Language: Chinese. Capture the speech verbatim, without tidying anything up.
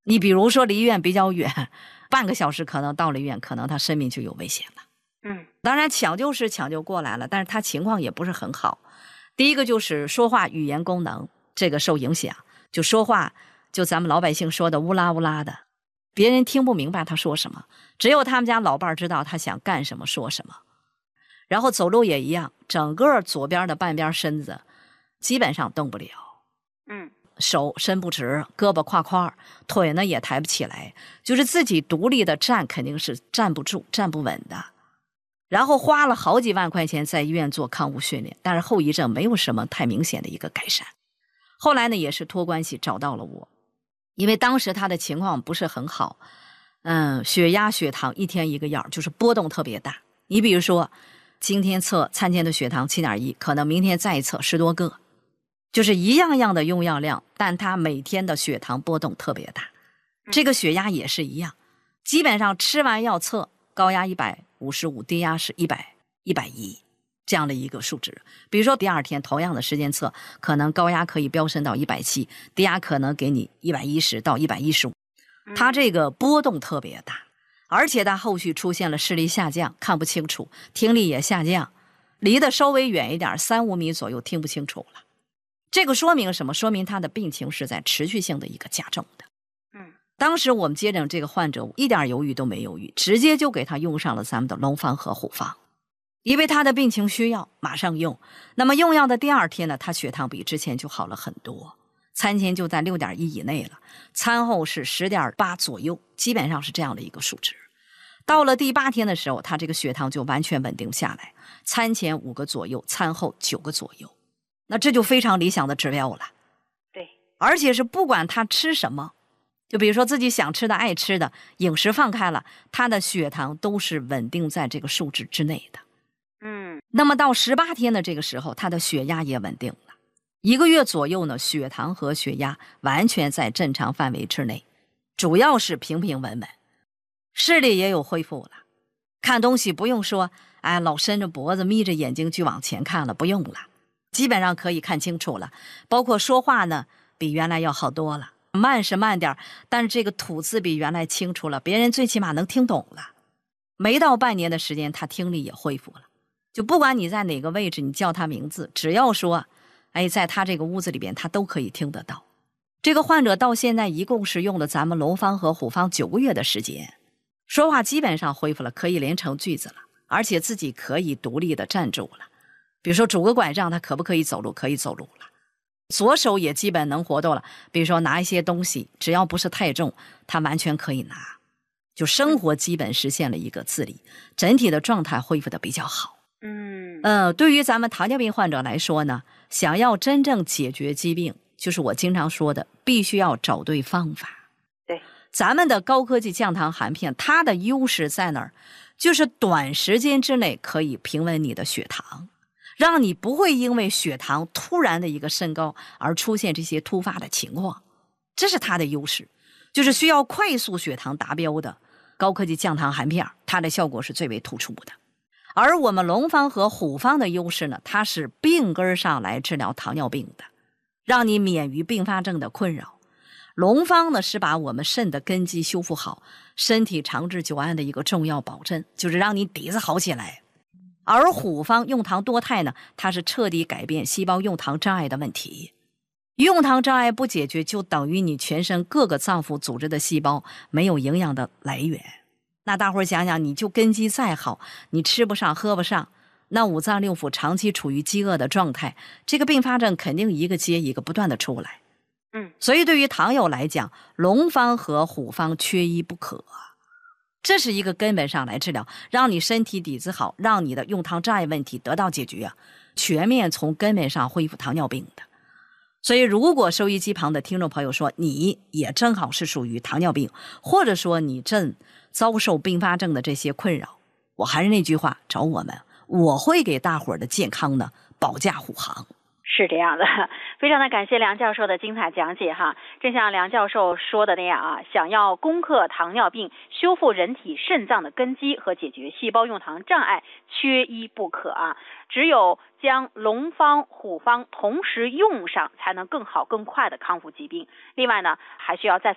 你比如说离医院比较远，半个小时可能到了医院，可能他生命就有危险了。 嗯， 当然抢救是抢救过来了，但是他情况也不是很好。第一个就是说话语言功能这个受影响，就说话就咱们老百姓说的乌拉乌拉的，别人听不明白他说什么，只有他们家老伴儿知道他想干什么说什么。然后走路也一样，整个左边的半边身子基本上动不了， 嗯， 手伸不直，胳膊挎挎，腿呢也抬不起来，就是自己独立的站肯定是站不住站不稳的。然后花了好几万块钱在医院做康复训练，但是后遗症没有什么太明显的一个改善。后来呢也是托关系找到了我，因为当时他的情况不是很好，嗯，血压血糖一天一个样，就是波动特别大。你比如说今天测餐前的血糖 七点一， 可能明天再一测十多个，就是一样样的用药量，但他每天的血糖波动特别大。这个血压也是一样，基本上吃完药测高压一百五十五，低压是一百、一百一这样的一个数值。比如说第二天同样的时间测，可能高压可以飙升到一百七，低压可能给你一百一十到一百一十五，它这个波动特别大。而且他后续出现了视力下降，看不清楚，听力也下降，离得稍微远一点三五米左右听不清楚了。这个说明什么？说明他的病情是在持续性的一个加重的。 嗯， 当时我们接诊这个患者一点犹豫都没犹豫，直接就给他用上了咱们的龙方和虎方，因为他的病情需要马上用。那么用药的第二天呢，他血糖比之前就好了很多，餐前就在 六点一 以内了，餐后是 十点八 左右，基本上是这样的一个数值。到了第八天的时候，他这个血糖就完全稳定下来，餐前五个左右，餐后九个左右，那这就非常理想的指标了。 对， 而且是不管他吃什么，就比如说自己想吃的爱吃的，饮食放开了，他的血糖都是稳定在这个数值之内的。 嗯， 那么到十八天的这个时候，他的血压也稳定了，一个月左右呢，血糖和血压完全在正常范围之内，主要是平平稳稳，视力也有恢复了，看东西不用说哎，老伸着脖子眯着眼睛去往前看了，不用了，基本上可以看清楚了。包括说话呢比原来要好多了，慢是慢点，但是这个吐字比原来清楚了，别人最起码能听懂了。没到半年的时间，他听力也恢复了，就不管你在哪个位置，你叫他名字，只要说哎，在他这个屋子里边，他都可以听得到。这个患者到现在一共是用了咱们龙方和虎方九个月的时间，说话基本上恢复了，可以连成句子了，而且自己可以独立的站住了。比如说拄个拐杖，他可不可以走路？可以走路了。左手也基本能活动了，比如说拿一些东西，只要不是太重，他完全可以拿。就生活基本实现了一个自理，整体的状态恢复的比较好。 嗯， 呃，对于咱们糖尿病患者来说呢，想要真正解决疾病，就是我经常说的，必须要找对方法。 对， 咱们的高科技降糖含片，它的优势在哪儿？就是短时间之内可以平稳你的血糖，让你不会因为血糖突然的一个升高而出现这些突发的情况，这是它的优势。就是需要快速血糖达标的高科技降糖含片，它的效果是最为突出的。而我们龙方和虎方的优势呢，它是病根上来治疗糖尿病的，让你免于并发症的困扰。龙方呢是把我们肾的根基修复好，身体长治久安的一个重要保证，就是让你底子好起来。而虎方用糖多肽呢，它是彻底改变细胞用糖障碍的问题。用糖障碍不解决，就等于你全身各个脏腑组织的细胞没有营养的来源。那大伙儿想想，你就根基再好，你吃不上喝不上，那五脏六腑长期处于饥饿的状态，这个并发症肯定一个接一个不断的出来。 嗯， 所以对于糖友来讲，龙方和虎方缺一不可，这是一个根本上来治疗，让你身体底子好，让你的用糖障碍问题得到解决，全面从根本上恢复糖尿病的。所以如果收音机旁的听众朋友说你也正好是属于糖尿病，或者说你正遭受并发症的这些困扰，我还是那句话，找我们，我会给大伙儿的健康呢保驾护航。 是这样的，非常的感谢梁教授的精彩讲解哈。正像梁教授说的那样啊，想要攻克糖尿病，修复人体肾脏的根基和解决细胞用糖障碍，缺一不可啊。只有将龙方、虎方同时用上，才能更好更快的康复疾病。另外呢，还需要再